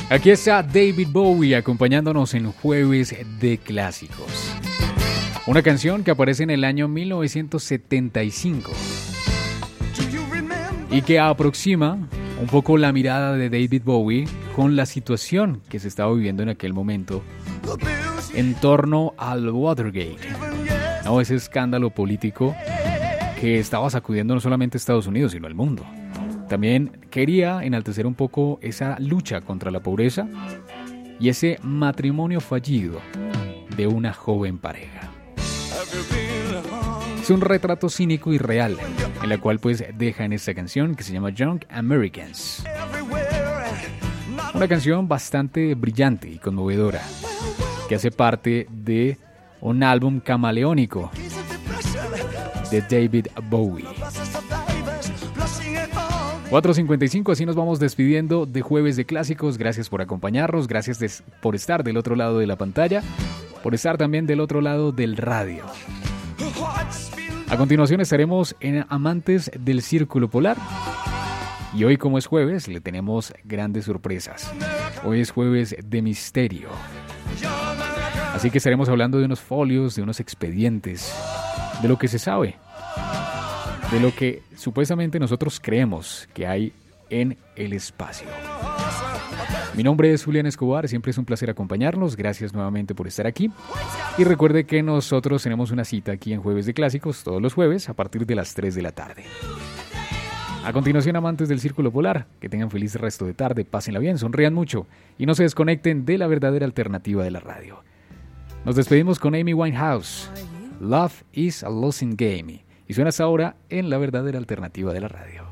Aquí está David Bowie acompañándonos en Jueves de Clásicos. Una canción que aparece en el año 1975 y que aproxima un poco la mirada de David Bowie con la situación que se estaba viviendo en aquel momento en torno al Watergate, ¿no? Ese escándalo político que estaba sacudiendo no solamente a Estados Unidos, sino al mundo. También quería enaltecer un poco esa lucha contra la pobreza y ese matrimonio fallido de una joven pareja. Es un retrato cínico y real, en la cual pues deja en esta canción que se llama Young Americans. Una canción bastante brillante y conmovedora, que hace parte de un álbum camaleónico de David Bowie. 4:55, así nos vamos despidiendo de Jueves de Clásicos. Gracias por acompañarnos, gracias por estar del otro lado de la pantalla, por estar también del otro lado del radio. A continuación estaremos en Amantes del Círculo Polar. Y hoy, como es jueves, le tenemos grandes sorpresas. Hoy es jueves de misterio. Así que estaremos hablando de unos folios, de unos expedientes, de lo que se sabe, de lo que supuestamente nosotros creemos que hay en el espacio. Mi nombre es Julián Escobar, siempre es un placer acompañarnos, gracias nuevamente por estar aquí. Y recuerde que nosotros tenemos una cita aquí en Jueves de Clásicos, todos los jueves, a partir de las 3 de la tarde. A continuación, amantes del Círculo Polar, que tengan feliz resto de tarde, pásenla bien, sonrían mucho y no se desconecten de la verdadera alternativa de la radio. Nos despedimos con Amy Winehouse, Love is a Losing Game. Y suena hasta ahora en la verdadera alternativa de la radio.